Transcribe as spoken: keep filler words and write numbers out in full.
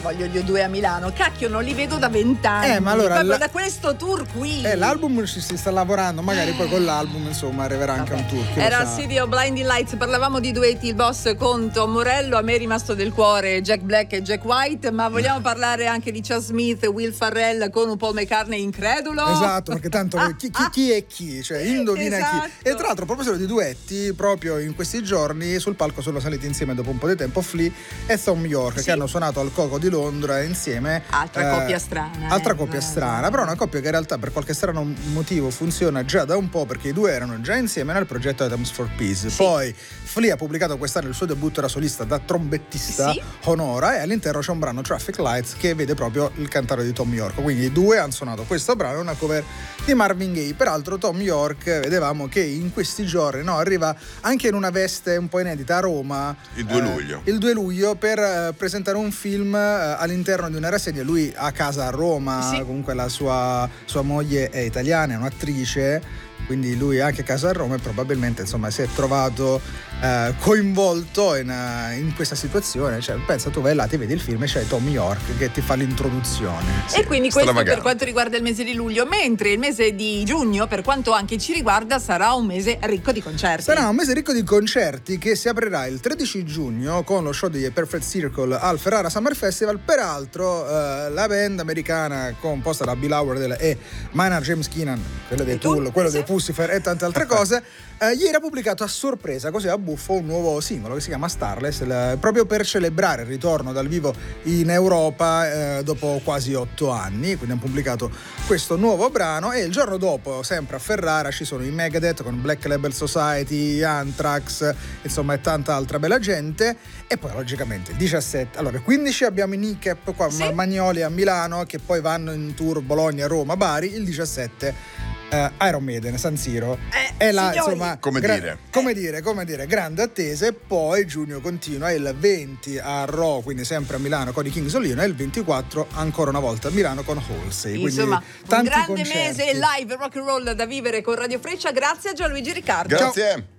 voglio gli U due a Milano, cacchio non li vedo da vent'anni, eh, ma allora, proprio la... da questo tour qui. Eh, l'album ci si sta lavorando, magari poi con l'album insomma arriverà anche Vabbè. un tour. Era City of Blinding Lights, parlavamo di duetti, il boss con Tom Morello, a me è rimasto del cuore Jack Black e Jack White, ma vogliamo parlare anche di Chad Smith e Will Ferrell con un Paul McCartney incredulo? Esatto, perché tanto chi, chi, chi è chi, cioè indovina Esatto. chi. E tra l'altro a proposito di duetti, proprio in questi giorni sul palco sono saliti insieme dopo un po' di tempo Flea e Thom Yorke, sì. che hanno suonato al Coco di Londra insieme. Altra eh, coppia strana. Altra eh. coppia strana, però una coppia che in realtà per qualche strano motivo funziona già da un po', perché i due erano già insieme nel progetto Atoms for Peace. Sì. Poi Flea ha pubblicato quest'anno il suo debutto da solista da trombettista, sì. Honora, e all'interno c'è un brano Traffic Lights che vede proprio il cantare di Thom Yorke. Quindi i due hanno suonato questo brano, una cover di Marvin Gaye. Peraltro Thom Yorke vedevamo che in questi giorni no, arriva anche in una veste un po' inedita a Roma il due luglio, eh, il due luglio per eh, presentare un film eh, all'interno di una rassegna. Lui a casa a Roma, sì. comunque la sua, sua moglie è italiana, è un'attrice, quindi lui anche a casa a Roma, e probabilmente insomma si è trovato eh, coinvolto in, uh, in questa situazione. Cioè, pensa, tu vai là, ti vedi il film e c'è Thom Yorke che ti fa l'introduzione. E quindi questo stravagante. per quanto riguarda il mese di luglio, mentre il mese di giugno, per quanto anche ci riguarda, sarà un mese ricco di concerti. Sarà un mese ricco di concerti che si aprirà il tredici giugno con lo show di Perfect Circle al Ferrara Summer Festival. Peraltro eh, la band americana composta da Bill Howard e Maynard James Keenan, quello dei Tool, quello dei Pussifer e tante altre cose, eh, ieri ha pubblicato a sorpresa, così a buffo, un nuovo singolo che si chiama Starless, il, proprio per celebrare il ritorno dal vivo in Europa eh, dopo quasi otto anni. Quindi hanno pubblicato questo nuovo brano, e il giorno dopo, sempre a Ferrara, ci sono i Megadeth con Black Label Society, Anthrax, insomma, e tanta altra bella gente. E poi logicamente il diciassette, allora il quindici abbiamo i Kneecap qua, sì. Magnoli a Milano, che poi vanno in tour Bologna, Roma, Bari. Il diciassette Uh, Iron Maiden, San Siro, eh, è la, signori. insomma, come gra- dire come dire come dire grande attesa. E poi giugno continua, il venti a Raw, quindi sempre a Milano con i Kings of Leon, e il ventiquattro ancora una volta a Milano con Halsey. Quindi insomma, un tanti grande concerti. mese live rock and roll da vivere con Radio Freccia. Grazie a Gianluigi Riccardo. grazie. Ciao.